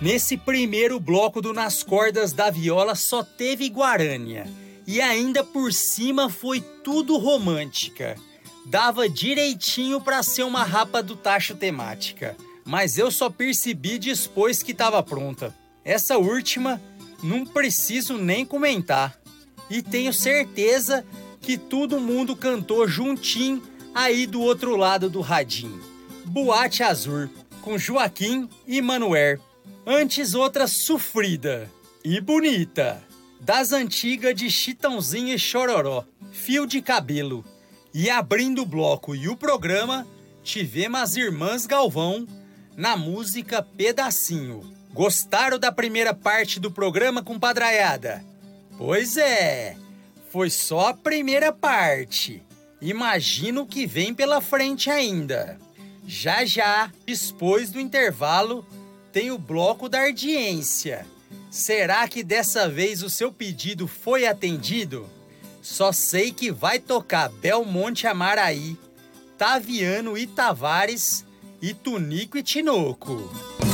Nesse primeiro bloco do Nas Cordas da Viola só teve Guarânia. E ainda por cima foi tudo romântica. Dava direitinho pra ser uma rapa do tacho temática. Mas eu só percebi depois que tava pronta. Essa última não preciso nem comentar. E tenho certeza que todo mundo cantou juntinho aí do outro lado do radinho. Boate Azul, com Joaquim e Manuel. Antes outra sofrida e bonita, das antigas de Chitãozinho e Chororó, Fio de Cabelo. E abrindo o bloco e o programa, tivemos as Irmãs Galvão na música Pedacinho. Gostaram da primeira parte do programa, compadreiada? Pois é, foi só a primeira parte. Imagino o que vem pela frente ainda. Já, depois do intervalo, tem o bloco da audiência. Será que dessa vez o seu pedido foi atendido? Só sei que vai tocar Belmonte Amaraí, Taviano e Tavares e Tunico e Tinoco.